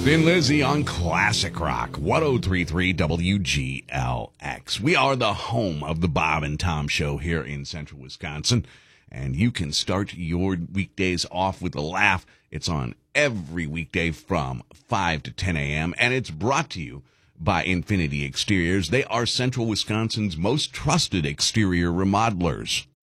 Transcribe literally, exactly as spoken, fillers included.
Thin Lizzy on Classic Rock, ten thirty-three W G L X. We are the home of the Bob and Tom Show here in central Wisconsin, and you can start your weekdays off with a laugh. It's on every weekday from five to ten a.m., and it's brought to you by Infinity Exteriors. They are central Wisconsin's most trusted exterior remodelers.